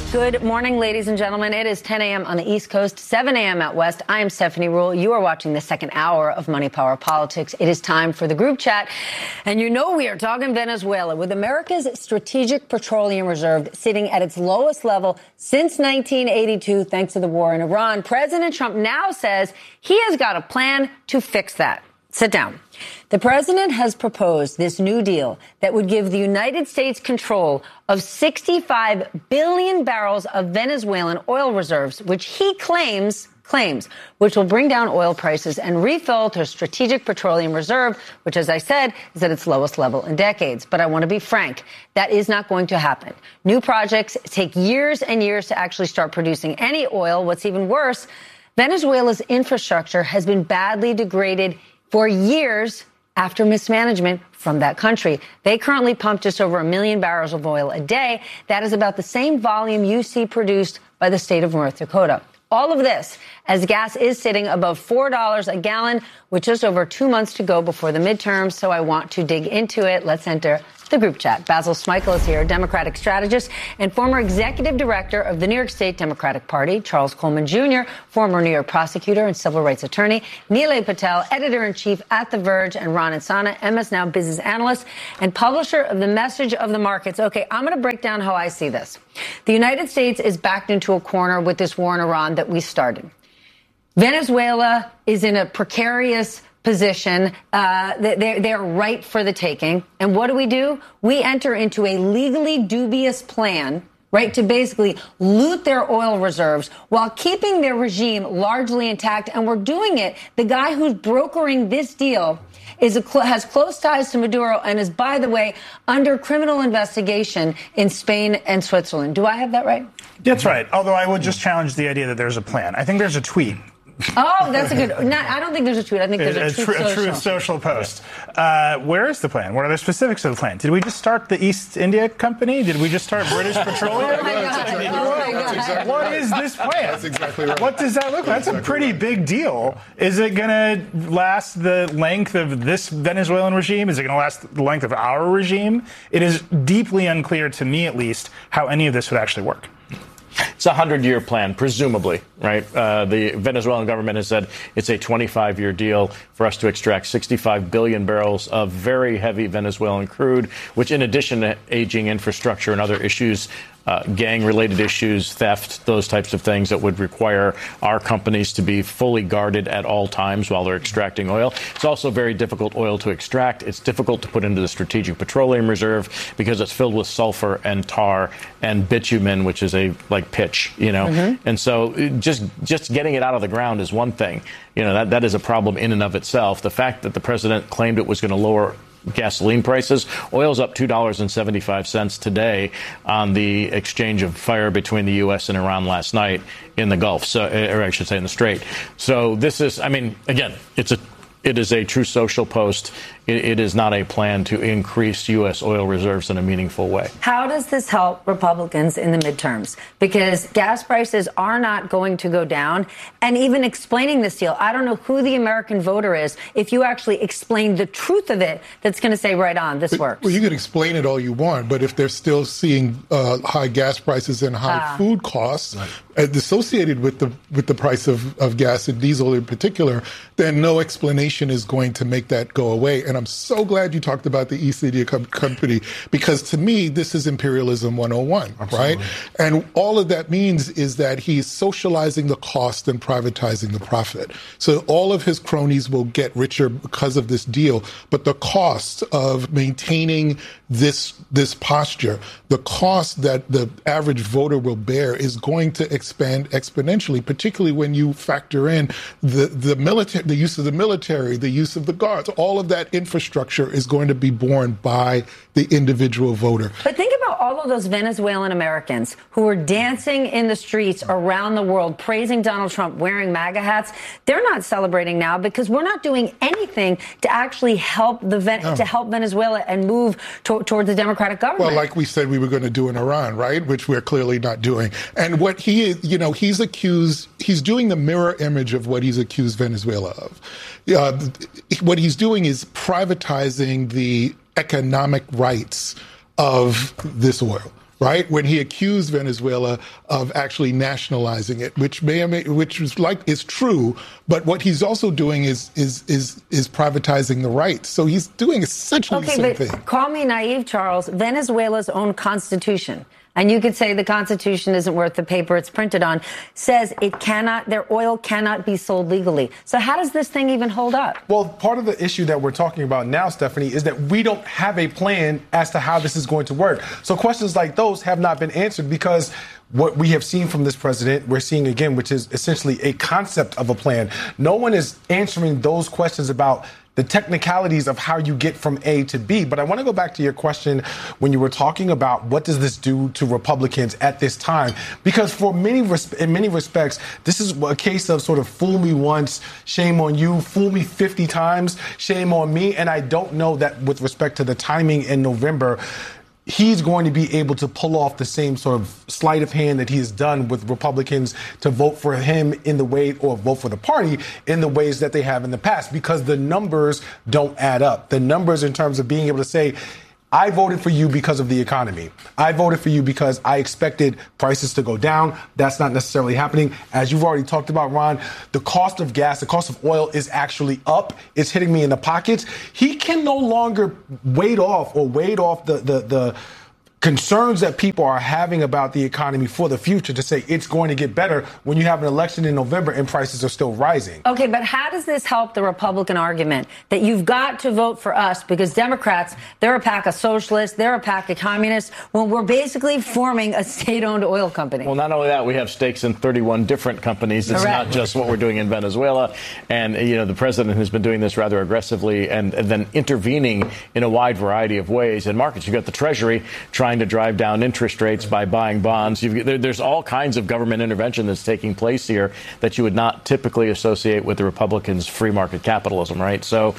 Good morning, ladies and gentlemen. It is 10 a.m. on the East Coast, 7 a.m. out West. I am Stephanie Ruhle. You are watching the second hour of Money, Power, Politics. It is time for the group chat. And you know we are talking Venezuela, with America's strategic petroleum reserve sitting at its lowest level since 1982, thanks to the war in Iran. President Trump now says he has got a plan to fix that. Sit down. The president has proposed this new deal that would give the United States control of 65 billion barrels of Venezuelan oil reserves, which he claims, which will bring down oil prices and refill their strategic petroleum reserve, which, as I said, is at its lowest level in decades. But I want to be frank, that is not going to happen. New projects take years and years to actually start producing any oil. What's even worse, Venezuela's infrastructure has been badly degraded for years after mismanagement from that country. They currently pump just over 1 million barrels of oil a day. That is about the same volume you see produced by the state of North Dakota. All of this as gas is sitting above $4 a gallon with just over 2 months to go before the midterms. So I want to dig into it. Let's enter the group chat. Basil Smikle is here, Democratic strategist and former executive director of the New York State Democratic Party. Charles Coleman Jr., former New York prosecutor and civil rights attorney. Nilay Patel, editor-in-chief at The Verge, and Ron Insana, MS Now business analyst and publisher of The Message of the Markets. Okay, I'm going to break down how I see this. The United States is backed into a corner with this war in Iran that we started. Venezuela is in a precarious position. They're ripe for the taking. And what do? We enter into a legally dubious plan, right, to basically loot their oil reserves while keeping their regime largely intact. And we're doing it. The guy who's brokering this deal has close ties to Maduro and is, by the way, under criminal investigation in Spain and Switzerland. Do I have that right? That's right. Although I would just challenge the idea that there's a plan. I think there's a tweet. Oh, that's a good. I don't think there's a tweet. I think there's a Truth Social post. Where is the plan? What are the specifics of the plan? Did we just start the East India Company? Did we just start British Petroleum? Oh my God. Exactly what is this plan? That's exactly right. What does that look like? That's a pretty big deal. Is it going to last the length of this Venezuelan regime? Is it going to last the length of our regime? It is deeply unclear, to me at least, how any of this would actually work. It's a 100-year plan, presumably, right? The Venezuelan government has said it's a 25-year deal for us to extract 65 billion barrels of very heavy Venezuelan crude, which, in addition to aging infrastructure and other issues, gang-related issues, theft, those types of things that would require our companies to be fully guarded at all times while they're extracting oil. It's also very difficult oil to extract. It's difficult to put into the Strategic Petroleum Reserve because it's filled with sulfur and tar and bitumen, which is like pitch, you know. Mm-hmm. And so just getting it out of the ground is one thing. You know, that is a problem in and of itself. The fact that the president claimed it was going to lower gasoline prices. Oil's up $2.75 today on the exchange of fire between the U.S. and Iran last night in the Gulf, or I should say in the Strait. So this is, I mean, again, it is a Truth Social post. It is not a plan to increase U.S. oil reserves in a meaningful way. How does this help Republicans in the midterms? Because gas prices are not going to go down. And even explaining this deal, I don't know who the American voter is, if you actually explain the truth of it, that's going to say, right on, this works. Well, you can explain it all you want, but if they're still seeing high gas prices and high food costs associated with the price of gas and diesel in particular, then no explanation is going to make that go away. And I'm so glad you talked about the East India Company, because to me, this is imperialism 101, Absolutely. Right? And all of that means is that he's socializing the cost and privatizing the profit. So all of his cronies will get richer because of this deal, but the cost of maintaining this posture, the cost that the average voter will bear is going to expand exponentially, particularly when you factor in the military, the use of the military, the use of the guards. All of that infrastructure is going to be borne by the individual voter. But think about all of those Venezuelan Americans who were dancing in the streets around the world, praising Donald Trump, wearing MAGA hats. They're not celebrating now because we're not doing anything to actually help to help Venezuela and move towards the democratic government. Well, like we said we were going to do in Iran, right? Which we're clearly not doing. And what he is, he's doing the mirror image of what he's accused Venezuela of. What he's doing is privatizing the economic rights of this oil. right? When he accused Venezuela of actually nationalizing it, which is true, but what he's also doing is privatizing the rights. So he's doing essentially the same thing. Call me naive, Charles. Venezuela's own constitution, and you could say the Constitution isn't worth the paper it's printed on, says their oil cannot be sold legally. So how does this thing even hold up? Well, part of the issue that we're talking about now, Stephanie, is that we don't have a plan as to how this is going to work. So questions like those have not been answered because what we have seen from this president, we're seeing again, which is essentially a concept of a plan. No one is answering those questions about the technicalities of how you get from A to B. But I want to go back to your question when you were talking about what does this do to Republicans at this time? Because in many respects, this is a case of sort of fool me once, shame on you, fool me 50 times, shame on me. And I don't know that with respect to the timing in November, he's going to be able to pull off the same sort of sleight of hand that he has done with Republicans to vote for him in the way, or vote for the party in the ways that they have in the past, because the numbers don't add up. The numbers in terms of being able to say, I voted for you because of the economy. I voted for you because I expected prices to go down. That's not necessarily happening. As you've already talked about, Ron, the cost of gas, the cost of oil is actually up. It's hitting me in the pockets. He can no longer wade off the concerns that people are having about the economy for the future to say it's going to get better when you have an election in November and prices are still rising. Okay, but how does this help the Republican argument that you've got to vote for us because Democrats, they're a pack of socialists, they're a pack of communists, when we're basically forming a state-owned oil company? Well, not only that, we have stakes in 31 different companies. It's not just what we're doing in Venezuela. And, the president has been doing this rather aggressively and then intervening in a wide variety of ways in markets. You've got the Treasury trying to drive down interest rates by buying bonds. There's all kinds of government intervention that's taking place here that you would not typically associate with the Republicans' free market capitalism, right? So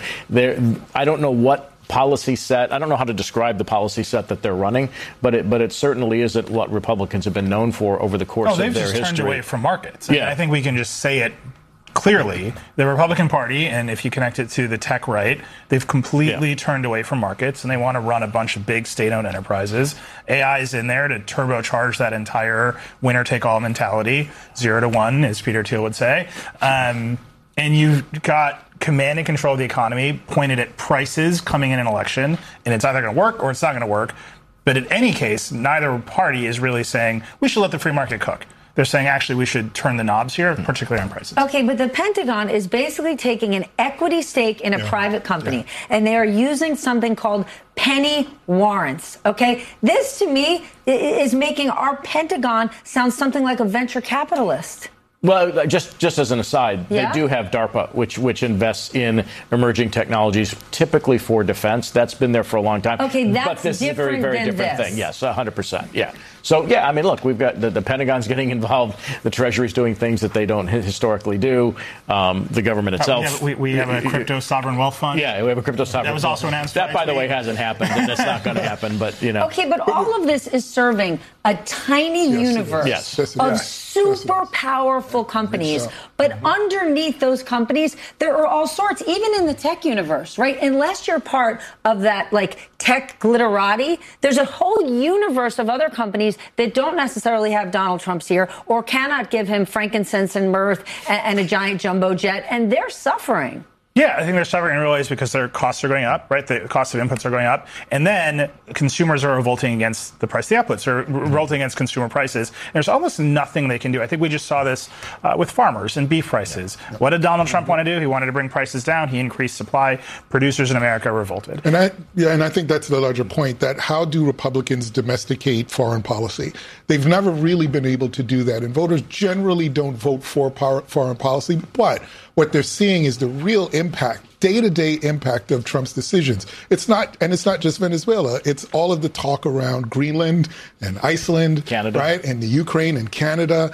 I don't know what policy set. I don't know how to describe the policy set that they're running, but it certainly isn't what Republicans have been known for over the course of their history. They've just turned away from markets. Yeah. I think we can just say it clearly. The Republican Party, and if you connect it to the tech right, they've completely turned away from markets, and they want to run a bunch of big state-owned enterprises. AI is in there to turbocharge that entire winner-take-all mentality, 0 to 1, as Peter Thiel would say. And you've got command and control of the economy pointed at prices coming in an election, and it's either going to work or it's not going to work. But in any case, neither party is really saying we should let the free market cook. They're saying, actually, we should turn the knobs here, particularly on prices. Okay, but the Pentagon is basically taking an equity stake in a private company, and they are using something called penny warrants, okay? This, to me, is making our Pentagon sound something like a venture capitalist. Well, just as an aside, they do have DARPA, which invests in emerging technologies, typically for defense. That's been there for a long time. Okay, that's but this is a very, very different thing. Yes, 100%. Yeah. So, I mean, look, we've got the Pentagon's getting involved. The Treasury's doing things that they don't historically do. The government itself. We have a crypto sovereign wealth fund. Yeah, we have a crypto sovereign that was also announced. That, by the way, hasn't happened, and that's not going to happen. But Okay, but all of this is serving a tiny universe of super powerful companies. But underneath those companies, there are all sorts, even in the tech universe, right? Unless you're part of that, tech glitterati, there's a whole universe of other companies that don't necessarily have Donald Trump's ear or cannot give him frankincense and myrrh and a giant jumbo jet, and they're suffering. Yeah, I think they're suffering in real ways because their costs are going up, right? The cost of inputs are going up. And then consumers are revolting against the price of the outputs, or revolting against consumer prices. And there's almost nothing they can do. I think we just saw this with farmers and beef prices. What did Donald Trump want to do? He wanted to bring prices down. He increased supply. Producers in America revolted. And I think that's the larger point, that how do Republicans domesticate foreign policy? They've never really been able to do that. And voters generally don't vote for foreign policy. But what they're seeing is the real impact, day-to-day impact of Trump's decisions. It's not just Venezuela. It's all of the talk around Greenland and Iceland, Canada, right, and the Ukraine and Canada.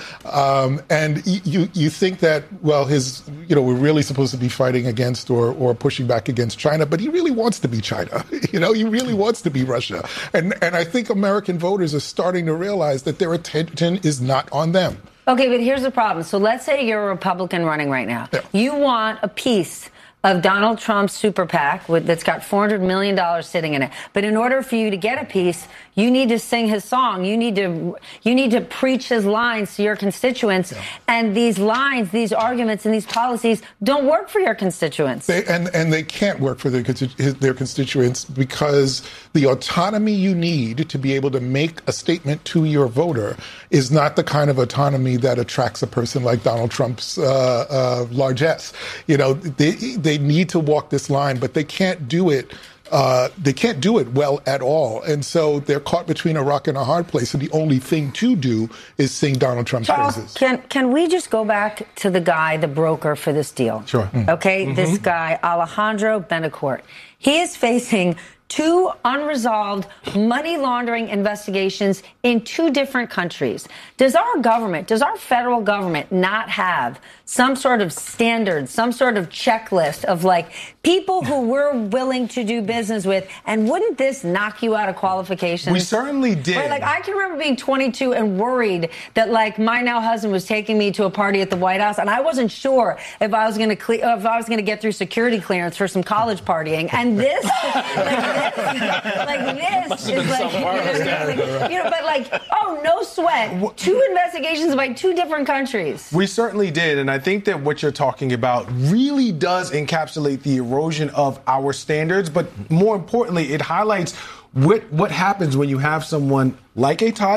And you think that, well, we're really supposed to be fighting against or pushing back against China, but he really wants to be China. He really wants to be Russia. And I think American voters are starting to realize that their attention is not on them. Okay, but here's the problem. So let's say you're a Republican running right now. Yeah. You want a piece of Donald Trump's super PAC that's got $400 million sitting in it. But in order for you to get a piece, you need to sing his song. You need to preach his lines to your constituents. Yeah. And these lines, these arguments, and these policies don't work for your constituents. They can't work for their constituents because the autonomy you need to be able to make a statement to your voter is not the kind of autonomy that attracts a person like Donald Trump's largesse. You know, they need to walk this line, but they can't do it. They can't do it well at all. And so they're caught between a rock and a hard place. And the only thing to do is sing Donald Trump's praises. Can we just go back to the guy, the broker for this deal? Sure. Okay, this guy, Alejandro Benacourt. He is facing 2 unresolved money laundering investigations in 2 different countries. Does our federal government not have some sort of standard, some sort of checklist of like people who we're willing to do business with? And wouldn't this knock you out of qualifications? We certainly did. Right? Like I can remember being 22 and worried that like my now husband was taking me to a party at the White House, and I wasn't sure if I was going to get through security clearance for some college partying. And this, but like, oh, no sweat. 2 investigations by 2 different countries. We certainly did. And I think that what you're talking about really does encapsulate the erosion of our standards. But more importantly, it highlights what happens when you have someone like a Todd